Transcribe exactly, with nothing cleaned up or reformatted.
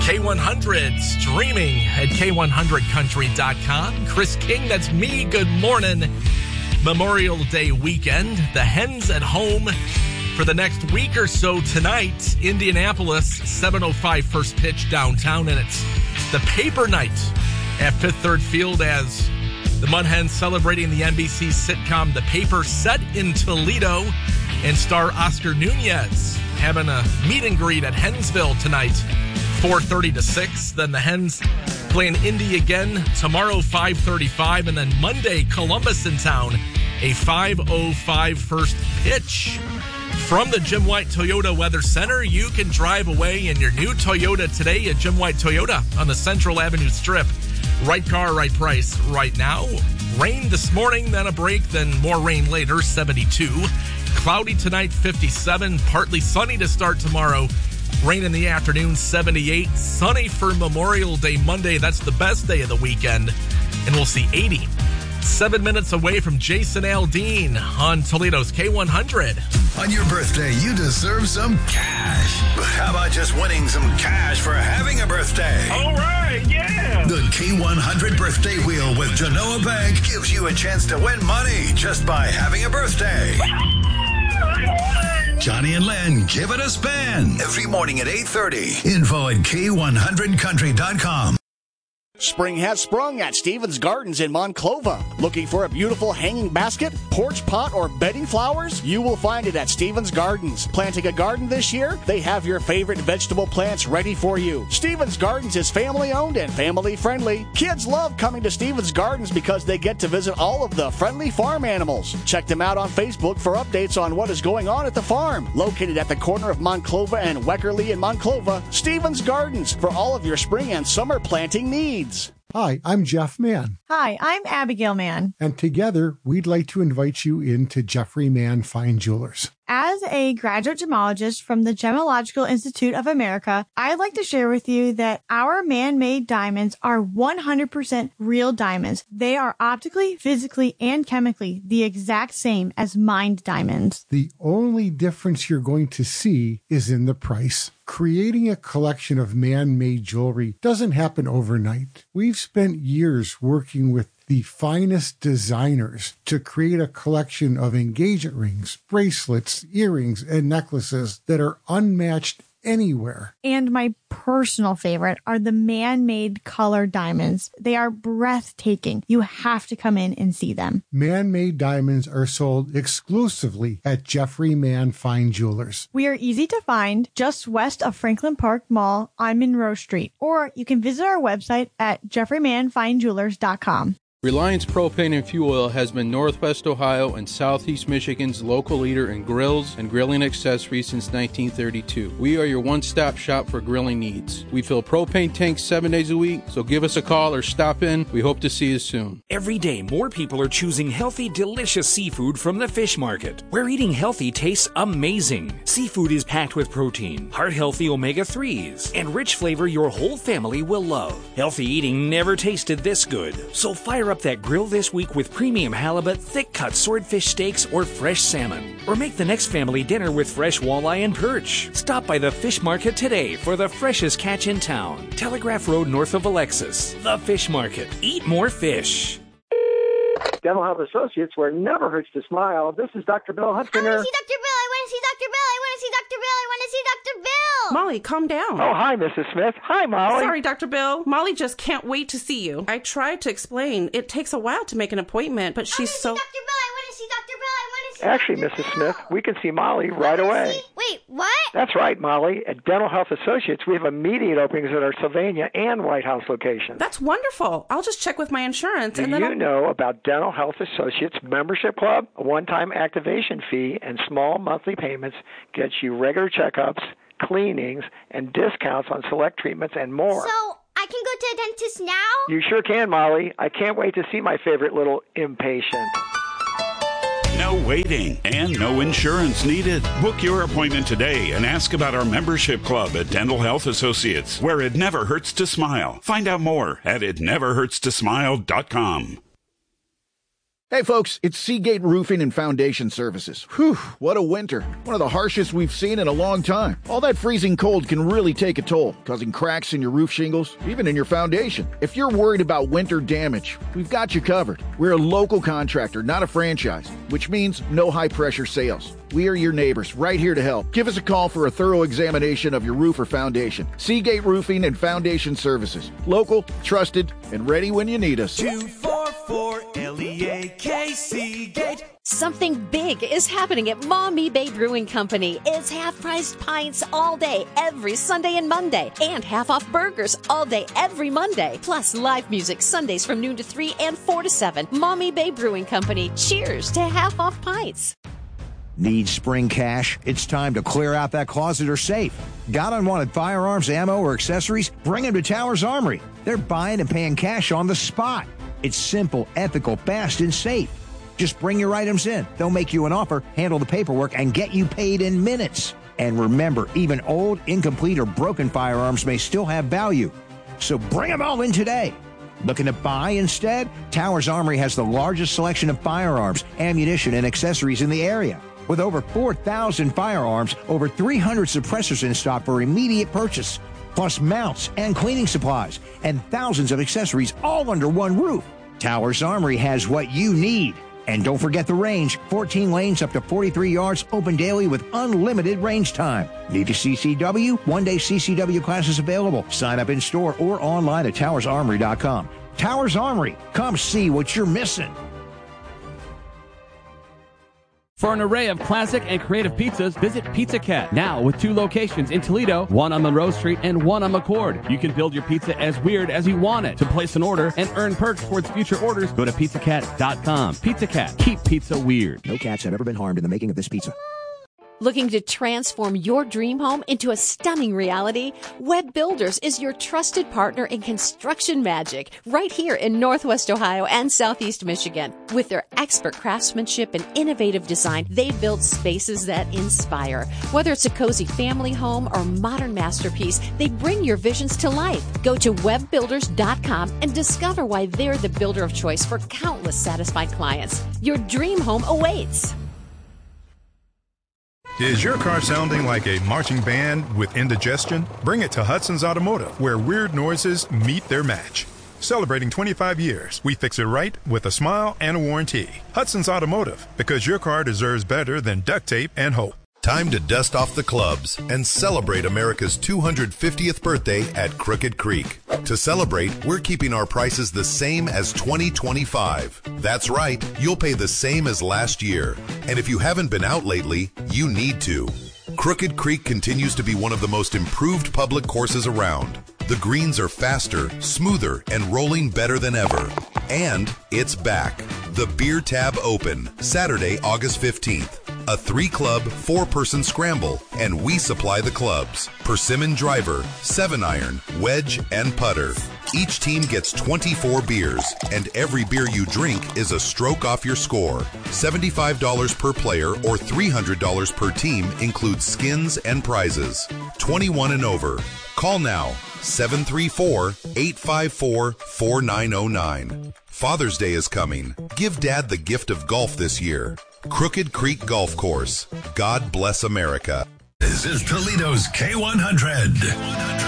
K one hundred streaming at K one hundred country dot com. Chris King, that's me. Good morning. Memorial Day weekend. The Hens at home for the next week or so tonight. Indianapolis, seven oh five first pitch downtown, and it's the paper night at Fifth Third Field as the Mud Hens celebrating the N B C sitcom The Paper, set in Toledo, and star Oscar Nunez having a meet and greet at Hensville tonight, four thirty to six. Then the Hens playing Indy again tomorrow, five thirty-five. And then Monday, Columbus in town, a five oh five first pitch. From the Jim White Toyota Weather Center, you can drive away in your new Toyota today at Jim White Toyota on the Central Avenue Strip. Right car, right price right now. Rain this morning, then a break, then more rain later, seventy-two. Cloudy tonight, fifty-seven. Partly sunny to start tomorrow. Rain in the afternoon, seventy-eight. Sunny for Memorial Day Monday. That's the best day of the weekend. And we'll see eighty. Seven minutes away from Jason Aldean on Toledo's K one hundred. On your birthday, you deserve some cash. But how about just winning some cash for having a birthday? All right, yeah. The K one hundred Birthday Wheel with Genoa Bank gives you a chance to win money just by having a birthday. Johnny and Len, give it a spin. Every morning at eight thirty. Info at K one hundred country dot com. Spring has sprung at Stevens Gardens in Monclova. Looking for a beautiful hanging basket, porch pot, or bedding flowers? You will find it at Stevens Gardens. Planting a garden this year? They have your favorite vegetable plants ready for you. Stevens Gardens is family-owned and family-friendly. Kids love coming to Stevens Gardens because they get to visit all of the friendly farm animals. Check them out on Facebook for updates on what is going on at the farm. Located at the corner of Monclova and Weckerly in Monclova, Stevens Gardens for all of your spring and summer planting needs. Hi, I'm Jeff Mann. Hi, I'm Abigail Mann. And together, we'd like to invite you into Jeffrey Mann Fine Jewelers. As a graduate gemologist from the Gemological Institute of America, I'd like to share with you that our man-made diamonds are one hundred percent real diamonds. They are optically, physically, and chemically the exact same as mined diamonds. The only difference you're going to see is in the price. Creating a collection of man-made jewelry doesn't happen overnight. We've spent years working with the finest designers to create a collection of engagement rings, bracelets, earrings, and necklaces that are unmatched anywhere. And my personal favorite are the man-made color diamonds. They are breathtaking. You have to come in and see them. Man-made diamonds are sold exclusively at Jeffrey Mann Fine Jewelers. We are easy to find just west of Franklin Park Mall on Monroe Street, or you can visit our website at jeffrey mann fine jewelers dot com. Reliance Propane and Fuel Oil has been Northwest Ohio and Southeast Michigan's local leader in grills and grilling accessories since nineteen thirty-two. We are your one-stop shop for grilling needs. We fill propane tanks seven days a week, so give us a call or stop in. We hope to see you soon. Every day, more people are choosing healthy, delicious seafood from the fish market, where eating healthy tastes amazing. Seafood is packed with protein, heart-healthy omega threes, and rich flavor your whole family will love. Healthy eating never tasted this good, so fire up that grill this week with premium halibut, thick-cut swordfish steaks, or fresh salmon. Or make the next family dinner with fresh walleye and perch. Stop by the fish market today for the freshest catch in town. Telegraph Road north of Alexis. The Fish Market. Eat more fish. Dental Health Associates, where it never hurts to smile. This is Doctor Bill Huntsinger. I want to see Doctor Bill. I want to see Doctor Bill. I want to see Doctor Bill. I want to see Doctor Bill. Molly, calm down. Oh, hi, Missus Smith. Hi, Molly. Sorry, Doctor Bill. Molly just can't wait to see you. I tried to explain. It takes a while to make an appointment, but she's so... Doctor Bill. I want to see Doctor Bill. I want to see Actually, Doctor Missus Bill. Smith, we can see Molly right away. See... Wait, what? That's right, Molly. At Dental Health Associates, we have immediate openings at our Sylvania and White House locations. That's wonderful. I'll just check with my insurance. Do and then you I'll... know about Dental Health Associates membership club? A one-time activation fee and small monthly payments gets you regular checkups, cleanings, and discounts on select treatments and more. So I can go to a dentist now? You sure can, Molly. I can't wait to see my favorite little impatient. No waiting and no insurance needed. Book your appointment today and ask about our membership club at Dental Health Associates, where it never hurts to smile. Find out more at it never hurts to smile dot com. Hey folks, it's Seagate Roofing and Foundation Services. Whew, what a winter. One of the harshest we've seen in a long time. All that freezing cold can really take a toll, causing cracks in your roof shingles, even in your foundation. If you're worried about winter damage, we've got you covered. We're a local contractor, not a franchise, which means no high-pressure sales. We are your neighbors, right here to help. Give us a call for a thorough examination of your roof or foundation. Seagate Roofing and Foundation Services. Local, trusted, and ready when you need us. two four four L E A K Seagate. Something big is happening at Maumee Bay Brewing Company. It's half-priced pints all day, every Sunday and Monday, and half-off burgers all day, every Monday. Plus live music Sundays from noon to three and four to seven. Maumee Bay Brewing Company. Cheers to half-off pints. Need spring cash? It's time to clear out that closet or safe. Got unwanted firearms, ammo, or accessories? Bring them to Towers Armory. They're buying and paying cash on the spot. It's simple, ethical, fast, and safe. Just bring your items in. They'll make you an offer, handle the paperwork, and get you paid in minutes. And remember, even old, incomplete, or broken firearms may still have value. So bring them all in today. Looking to buy instead? Towers Armory has the largest selection of firearms, ammunition, and accessories in the area. With over four thousand firearms, over three hundred suppressors in stock for immediate purchase, plus mounts and cleaning supplies, and thousands of accessories all under one roof. Towers Armory has what you need. And don't forget the range, fourteen lanes up to forty-three yards, open daily with unlimited range time. Need a C C W? One-day C C W classes available. Sign up in store or online at towers armory dot com. Towers Armory, come see what you're missing. For an array of classic and creative pizzas, visit Pizza Cat. Now with two locations in Toledo, one on Monroe Street and one on McCord. You can build your pizza as weird as you want it. To place an order and earn perks towards future orders, go to pizza cat dot com. Pizza Cat. Keep pizza weird. No cats have ever been harmed in the making of this pizza. Looking to transform your dream home into a stunning reality? Webb Builders is your trusted partner in construction magic right here in Northwest Ohio and Southeast Michigan. With their expert craftsmanship and innovative design, they build spaces that inspire. Whether it's a cozy family home or modern masterpiece, they bring your visions to life. Go to webb builders dot com and discover why they're the builder of choice for countless satisfied clients. Your dream home awaits. Is your car sounding like a marching band with indigestion? Bring it to Hudson's Automotive, where weird noises meet their match. Celebrating twenty-five years, we fix it right with a smile and a warranty. Hudson's Automotive, because your car deserves better than duct tape and hope. Time to dust off the clubs and celebrate America's two hundred fiftieth birthday at Crooked Creek. To celebrate, we're keeping our prices the same as twenty twenty-five. That's right, you'll pay the same as last year. And if you haven't been out lately, you need to. Crooked Creek continues to be one of the most improved public courses around. The greens are faster, smoother, and rolling better than ever. And it's back. The Beer Tab Open, Saturday, August fifteenth. A three-club, four-person scramble, and we supply the clubs. Persimmon driver, seven iron, wedge, and putter. Each team gets twenty-four beers, and every beer you drink is a stroke off your score. seventy-five dollars per player or three hundred dollars per team includes skins and prizes. twenty-one and over. Call now, seven three four, eight five four, four nine zero nine. Father's Day is coming. Give Dad the gift of golf this year. Crooked Creek Golf Course. God bless America. This is Toledo's K one hundred.